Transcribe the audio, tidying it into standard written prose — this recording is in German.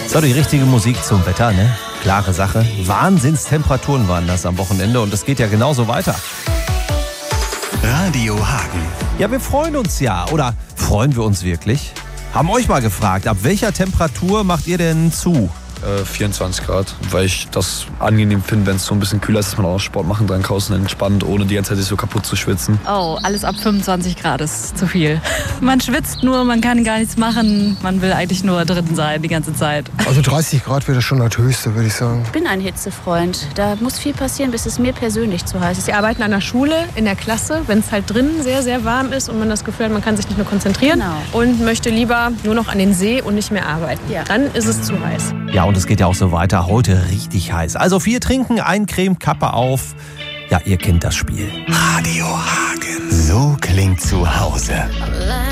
So, die richtige Musik zum Wetter, ne? Klare Sache. Wahnsinnstemperaturen waren das am Wochenende und es geht ja genauso weiter. Radio Hagen. Ja, wir freuen uns ja. Oder freuen wir uns wirklich? Haben euch mal gefragt, ab welcher Temperatur macht ihr denn zu? 24 Grad, weil ich das angenehm finde, wenn es so ein bisschen kühler ist, dass man auch Sport machen kann, draußen entspannt, ohne die ganze Zeit sich so kaputt zu schwitzen. Oh, alles ab 25 Grad ist zu viel. Man schwitzt nur, man kann gar nichts machen. Man will eigentlich nur drin sein die ganze Zeit. Also 30 Grad wäre schon das Höchste, würde ich sagen. Ich bin ein Hitzefreund. Da muss viel passieren, bis es mir persönlich zu heiß ist. Wir arbeiten an der Schule, in der Klasse, wenn es halt drinnen sehr, sehr warm ist und man das Gefühl hat, man kann sich nicht mehr konzentrieren und möchte lieber nur noch an den See und nicht mehr arbeiten. Ja. Dann ist es zu heiß. Ja, und es geht ja auch so weiter. Heute richtig heiß. Also viel trinken, Eincremen, Kappe auf. Ja, ihr kennt das Spiel. Radio Hagen. So klingt zu Hause.